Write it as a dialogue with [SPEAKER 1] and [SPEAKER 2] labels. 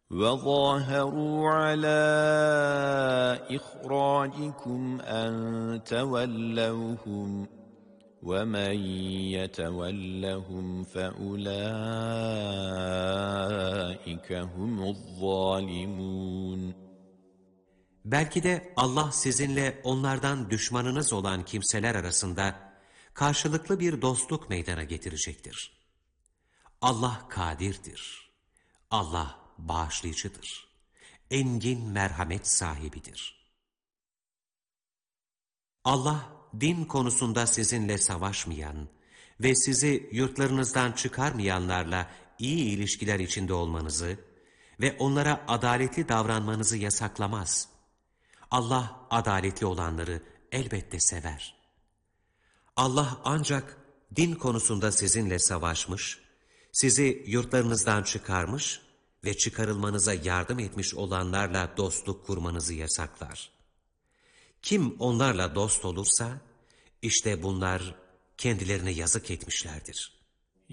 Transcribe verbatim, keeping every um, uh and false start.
[SPEAKER 1] وَظَاهَرُوا عَلَى إِخْرَاجِكُمْ أَنْ تَوَلَّوْهُمْ وَمَنْ يَتَوَلَّهُمْ فَأُولَٰئِكَ هُمُ الظَّالِمُونَ.
[SPEAKER 2] Belki de Allah sizinle onlardan düşmanınız olan kimseler arasında karşılıklı bir dostluk meydana getirecektir. Allah kadirdir. Allah bağışlayıcıdır. Engin merhamet sahibidir. Allah din konusunda sizinle savaşmayan ve sizi yurtlarınızdan çıkarmayanlarla iyi ilişkiler içinde olmanızı ve onlara adaletli davranmanızı yasaklamaz. Allah adaletli olanları elbette sever. Allah ancak din konusunda sizinle savaşmış, sizi yurtlarınızdan çıkarmış ve çıkarılmanıza yardım etmiş olanlarla dostluk kurmanızı yasaklar. Kim onlarla dost olursa, işte bunlar kendilerine yazık etmişlerdir.